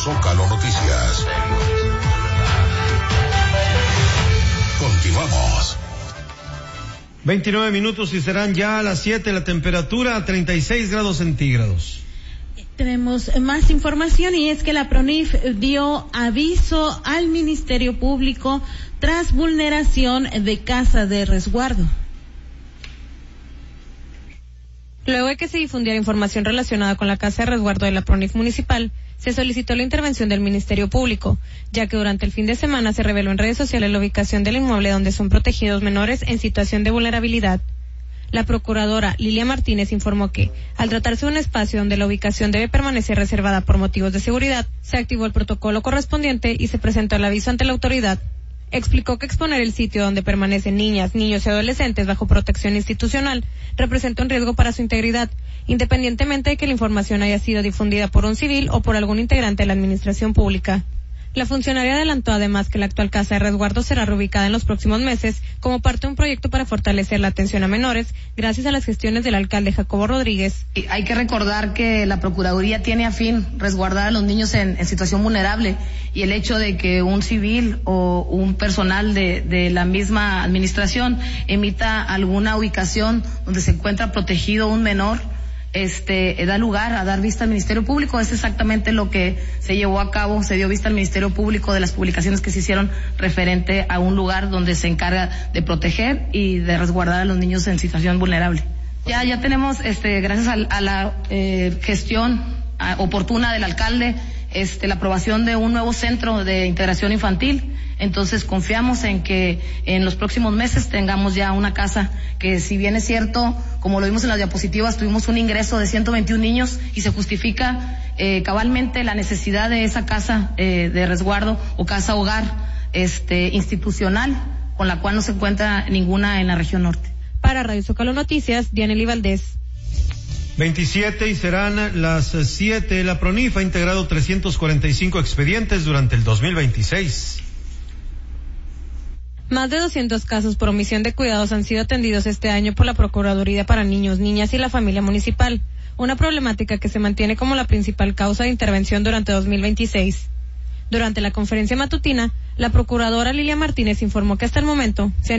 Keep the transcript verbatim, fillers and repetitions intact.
Zócalo Noticias. Continuamos. veintinueve minutos y serán ya a las siete, la temperatura a treinta y seis grados centígrados. Tenemos más información y es que la PRONIF dio aviso al Ministerio Público tras vulneración de casa de resguardo. Luego de que se difundiera información relacionada con la casa de resguardo de la PRONIF municipal, se solicitó la intervención del Ministerio Público, ya que durante el fin de semana se reveló en redes sociales la ubicación del inmueble donde son protegidos menores en situación de vulnerabilidad. La procuradora Lilia Martínez informó que, al tratarse de un espacio donde la ubicación debe permanecer reservada por motivos de seguridad, se activó el protocolo correspondiente y se presentó el aviso ante la autoridad. Explicó que exponer el sitio donde permanecen niñas, niños y adolescentes bajo protección institucional representa un riesgo para su integridad, independientemente de que la información haya sido difundida por un civil o por algún integrante de la administración pública. La funcionaria adelantó además que la actual casa de resguardo será reubicada en los próximos meses como parte de un proyecto para fortalecer la atención a menores gracias a las gestiones del alcalde Jacobo Rodríguez. Hay que recordar que la Procuraduría tiene a fin resguardar a los niños en, en situación vulnerable, y el hecho de que un civil o un personal de, de la misma administración emita alguna ubicación donde se encuentra protegido un menor, Este, da lugar a dar vista al Ministerio Público. Es exactamente lo que se llevó a cabo, se dio vista al Ministerio Público de las publicaciones que se hicieron referente a un lugar donde se encarga de proteger y de resguardar a los niños en situación vulnerable. Ya, ya tenemos, este, gracias a, a la eh, gestión a, oportuna del alcalde, este, la aprobación de un nuevo centro de integración infantil. Entonces confiamos en que en los próximos meses tengamos ya una casa que, si bien es cierto, como lo vimos en las diapositivas, tuvimos un ingreso de ciento veintiún niños y se justifica eh, cabalmente la necesidad de esa casa eh, de resguardo o casa hogar este, institucional, con la cual no se encuentra ninguna en la región norte. Para Radio Zócalo Noticias, Dianely Valdés. veintisiete y serán las siete. La PRONIF ha integrado trescientos cuarenta y cinco expedientes durante el dos mil veintiséis. Más de doscientos casos por omisión de cuidados han sido atendidos este año por la Procuraduría para Niños, Niñas y la Familia Municipal, una problemática que se mantiene como la principal causa de intervención durante dos mil veintiséis. Durante la conferencia matutina, la procuradora Lilia Martínez informó que hasta el momento se han